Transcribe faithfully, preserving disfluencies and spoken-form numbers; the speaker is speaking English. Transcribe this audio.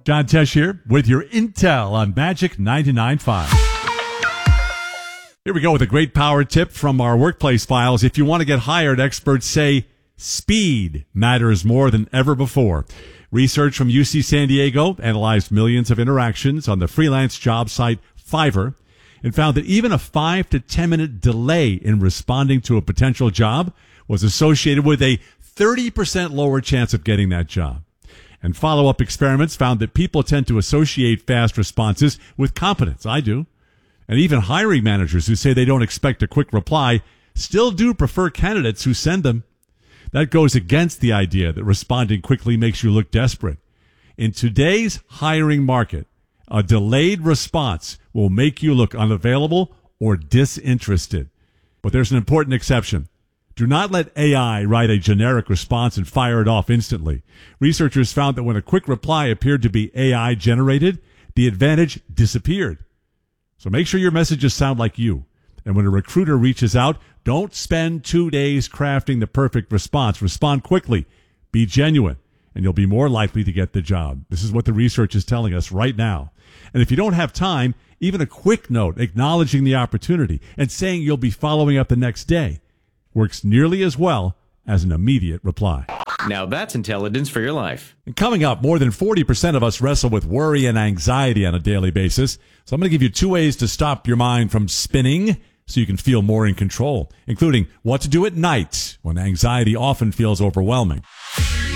John Tesh here with your intel on Magic ninety-nine point five. Here we go with a great power tip from our workplace files. If you want to get hired, experts say speed matters more than ever before. Research from U C San Diego analyzed millions of interactions on the freelance job site Fiverr and found that even a five to ten minute delay in responding to a potential job was associated with a thirty percent lower chance of getting that job. And follow-up experiments found that people tend to associate fast responses with competence. I do. And even hiring managers who say they don't expect a quick reply still do prefer candidates who send them. That goes against the idea that responding quickly makes you look desperate. In today's hiring market, a delayed response will make you look unavailable or disinterested. But there's an important exception. Do not let A I write a generic response and fire it off instantly. Researchers found that when a quick reply appeared to be A I generated, the advantage disappeared. So make sure your messages sound like you. And when a recruiter reaches out, don't spend two days crafting the perfect response. Respond quickly. Be genuine, and you'll be more likely to get the job. This is what the research is telling us right now. And if you don't have time, even a quick note acknowledging the opportunity and saying you'll be following up the next day works nearly as well as an immediate reply. Now that's intelligence for your life. And coming up, more than forty percent of us wrestle with worry and anxiety on a daily basis. So I'm going to give you two ways to stop your mind from spinning so you can feel more in control, including what to do at night when anxiety often feels overwhelming.